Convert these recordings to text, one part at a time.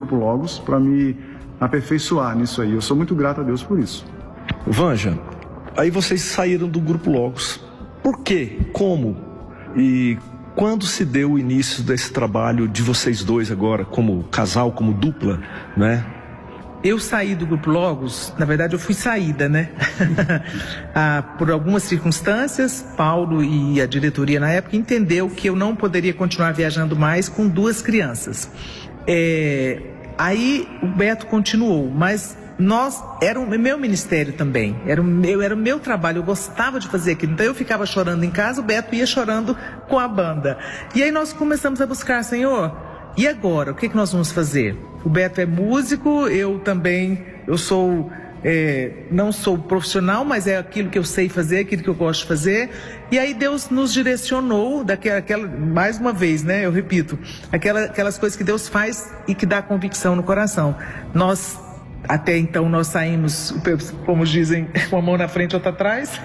Grupo Logos para me aperfeiçoar nisso aí. Eu sou muito grato a Deus por isso. Vanja, aí vocês saíram do Grupo Logos. Por quê? Como? E quando se deu o início desse trabalho de vocês dois agora, como casal, como dupla, né? Eu saí do Grupo Logos, na verdade eu fui saída, né? Por algumas circunstâncias, Paulo e a diretoria na época entendeu que eu não poderia continuar viajando mais com 2 crianças. Aí o Beto continuou, mas era o meu ministério também, era o meu trabalho, eu gostava de fazer aquilo. Então eu ficava chorando em casa, o Beto ia chorando com a banda. E aí nós começamos a buscar, Senhor, e agora? O que nós vamos fazer? O Beto é músico, eu também, não sou profissional, mas é aquilo que eu sei fazer, aquilo que eu gosto de fazer. E aí Deus nos direcionou, mais uma vez, né, eu repito, aquelas coisas que Deus faz e que dá convicção no coração. Até então nós saímos, como dizem, com a mão na frente e outra atrás.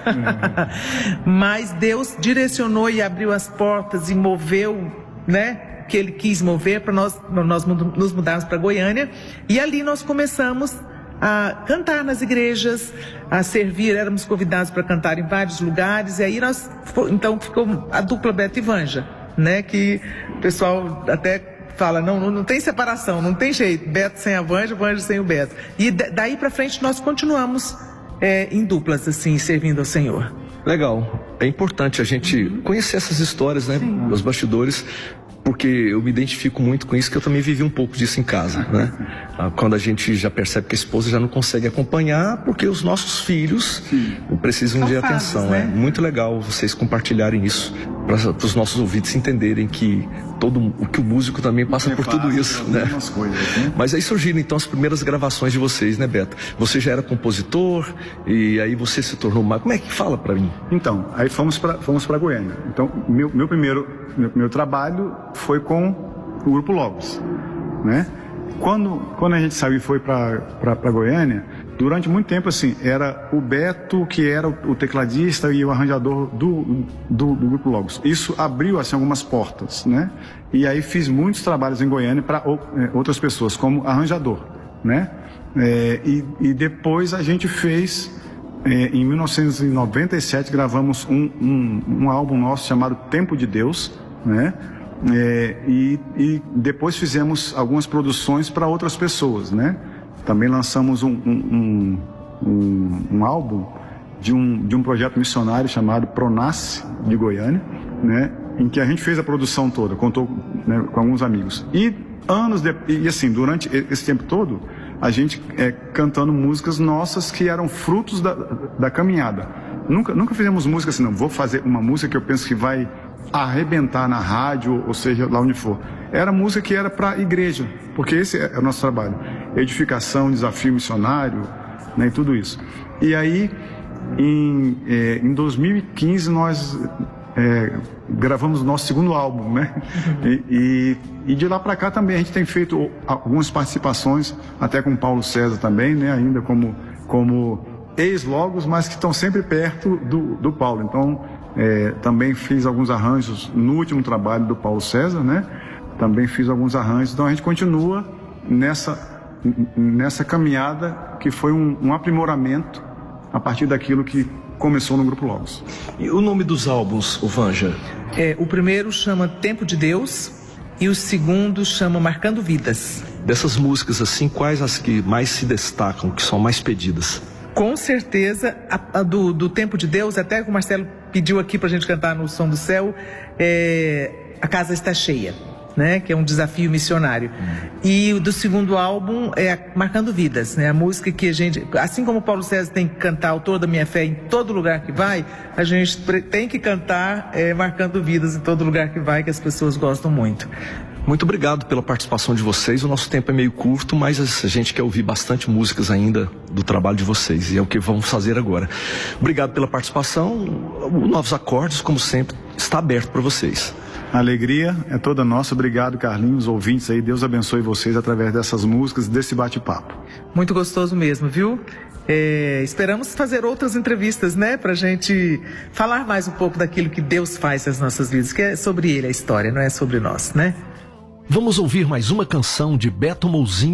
Mas Deus direcionou e abriu as portas e moveu, né, que Ele quis mover para nós nos mudarmos para Goiânia. E ali nós começamos a cantar nas igrejas, a servir, éramos convidados para cantar em vários lugares. E aí então ficou a dupla Beto e Vanja, né, que o pessoal até fala, não tem separação, não tem jeito, Beto sem a Vanja, Vanja sem o Beto. E daí para frente nós continuamos em duplas, assim, servindo ao Senhor. Legal, é importante a gente conhecer essas histórias, né, os bastidores, porque eu me identifico muito com isso, que eu também vivi um pouco disso em casa, né? Quando a gente já percebe que a esposa já não consegue acompanhar, porque os nossos filhos precisam de atenção, né? É muito legal vocês compartilharem isso, para os nossos ouvintes entenderem que o músico também passa por tudo isso, né? Coisas, né? Mas aí surgiram então as primeiras gravações de vocês, né, Beto? Você já era compositor e aí você se tornou mais... Como é que fala para mim? Então, aí fomos para Goiânia. Então, meu primeiro trabalho foi com o Grupo Logos, né? Quando a gente saiu e foi para Goiânia, durante muito tempo, assim, era o Beto que era o tecladista e o arranjador do Grupo Logos. Isso abriu, assim, algumas portas, né? E aí fiz muitos trabalhos em Goiânia para outras pessoas, como arranjador, né? E depois a gente fez, em 1997, gravamos um álbum nosso chamado Tempo de Deus, né? E depois fizemos algumas produções para outras pessoas, né? Também lançamos um álbum de um projeto missionário chamado Pronasce de Goiânia, né? Em que a gente fez a produção toda, contou, né, com alguns amigos. E assim, durante esse tempo todo, a gente cantando músicas nossas que eram frutos da caminhada. Nunca fizemos música assim, não, vou fazer uma música que eu penso que vai arrebentar na rádio, ou seja, lá onde for. Era música que era para a igreja, porque esse é o nosso trabalho. Edificação, desafio missionário, né, e tudo isso. E aí, em 2015, nós gravamos o nosso segundo álbum, né? E de lá para cá também a gente tem feito algumas participações, até com o Paulo César também, né? Ainda como ex-Logos, mas que estão sempre perto do Paulo. Então, também fiz alguns arranjos no último trabalho do Paulo César, né? Também fiz alguns arranjos. Então a gente continua nessa caminhada que foi um aprimoramento a partir daquilo que começou no Grupo Logos. E o nome dos álbuns, o Vanja? O primeiro chama Tempo de Deus e o segundo chama Marcando Vidas. Dessas músicas, assim, quais as que mais se destacam, que são mais pedidas? Com certeza, a do Tempo de Deus, até que o Marcelo pediu aqui pra gente cantar no Som do Céu, A Casa Está Cheia, né? Que é um desafio missionário. E o do segundo álbum é Marcando Vidas, né? A música que a gente, assim como o Paulo César tem que cantar Autor da Minha Fé em todo lugar que vai, a gente tem que cantar Marcando Vidas em todo lugar que vai, que as pessoas gostam muito. Muito obrigado pela participação de vocês. O nosso tempo é meio curto, mas a gente quer ouvir bastante músicas ainda do trabalho de vocês, e é o que vamos fazer agora. Obrigado pela participação. O Novos Acordes, como sempre, está aberto para vocês. A alegria é toda nossa. Obrigado, Carlinhos, ouvintes aí. Deus abençoe vocês através dessas músicas, desse bate-papo. Muito gostoso mesmo, viu? Esperamos fazer outras entrevistas, né? Pra gente falar mais um pouco daquilo que Deus faz nas nossas vidas, que é sobre Ele a história, não é sobre nós, né? Vamos ouvir mais uma canção de Beto Mouzinho.